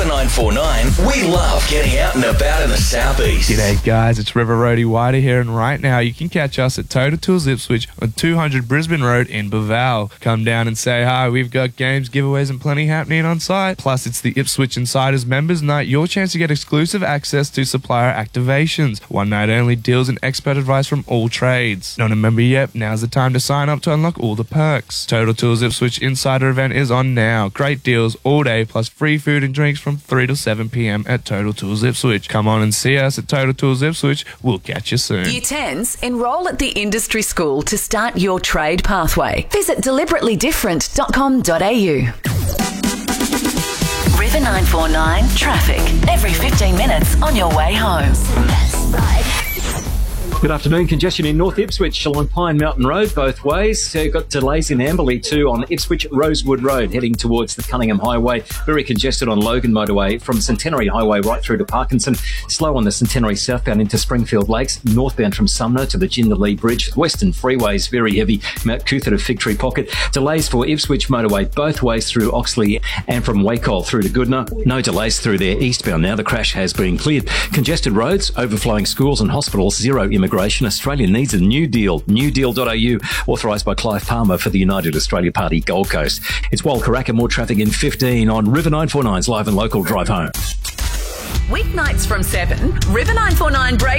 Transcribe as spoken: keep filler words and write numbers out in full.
nine four nine, we love getting out and about in the southeast. G'day guys, it's River Roadie Whiter here, and right now you can catch us at Total Tools Ipswich on two hundred Brisbane Road in Baval. Come down and say hi. We've got games, giveaways and plenty happening on site. Plus it's the Ipswich Insiders Members Night, your chance to get exclusive access to supplier activations, one night only deals and expert advice from all trades. Not a member yet? Now's the time to sign up to unlock all the perks. Total Tools Ipswich Insider event is on now. Great deals all day plus free food and drinks from three to seven p.m. at Total Tools Ipswich. Come on and see us at Total Tools Ipswich. We'll catch you soon. Year tens, enrol at the industry school to start your trade pathway. Visit deliberately different dot com dot a u. River nine four nine traffic every fifteen minutes on your way home. Good afternoon. Congestion in North Ipswich along Pine Mountain Road both ways. So you've got delays in Amberley too on Ipswich Rosewood Road heading towards the Cunningham Highway. Very congested on Logan Motorway from Centenary Highway right through to Parkinson. Slow on the Centenary southbound into Springfield Lakes. Northbound from Sumner to the Jindalee Bridge. Western freeways very heavy. Mount Cootha to Fig Tree Pocket. Delays for Ipswich Motorway both ways through Oxley and from Wacol through to Goodna. No delays through there eastbound now. The crash has been cleared. Congested roads, overflowing schools and hospitals, zero immigration. Australia needs a new deal. new deal dot a u, authorised by Clive Palmer for the United Australia Party Gold Coast. It's Walkaraka, more traffic in fifteen on River nine four nine's Live and Local Drive Home. Weeknights from seven, River nine four nine break.